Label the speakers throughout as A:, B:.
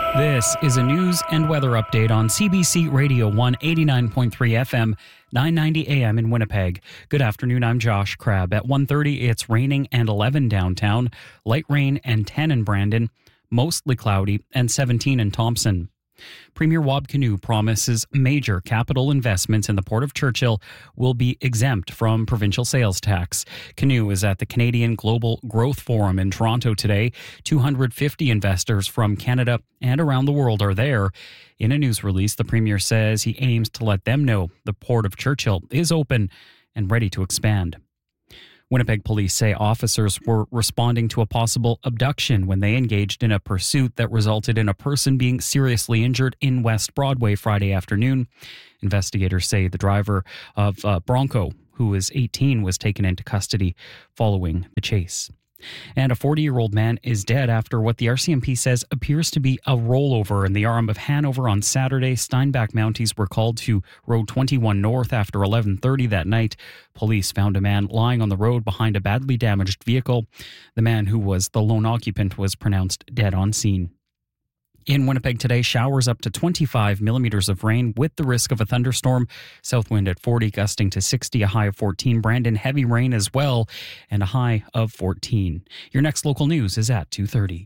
A: This is a news and weather update on CBC Radio 189.3 FM, 990 AM in Winnipeg. Good afternoon, I'm Josh Crabb. At 1:30, it's raining and 11 downtown, light rain and 10 in Brandon, mostly cloudy, and 17 in Thompson. Premier Wab Kinew promises major capital investments in the Port of Churchill will be exempt from provincial sales tax. Kinew is at the Canadian Global Growth Forum in Toronto today. 250 investors from Canada and around the world are there. In a news release, the Premier says he aims to let them know the Port of Churchill is open and ready to expand. Winnipeg police say officers were responding to a possible abduction when they engaged in a pursuit that resulted in a person being seriously injured in West Broadway Friday afternoon. Investigators say the driver of Bronco, who is 18, was taken into custody following the chase. And a 40-year-old man is dead after what the RCMP says appears to be a rollover in the arm of Hanover on Saturday. Steinbach Mounties were called to Road 21 North after 11:30 that night. Police found a man lying on the road behind a badly damaged vehicle. The man, who was the lone occupant, was pronounced dead on scene. In Winnipeg today, showers up to 25 millimeters of rain with the risk of a thunderstorm. South wind at 40, gusting to 60, a high of 14. Brandon, heavy rain as well, and a high of 14. Your next local news is at 2:30.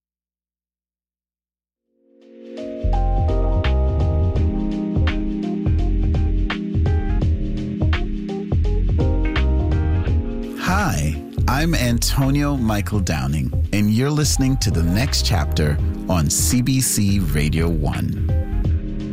B: Hi, I'm Antonio Michael Downing, and you're listening to The Next Chapter on CBC Radio 1.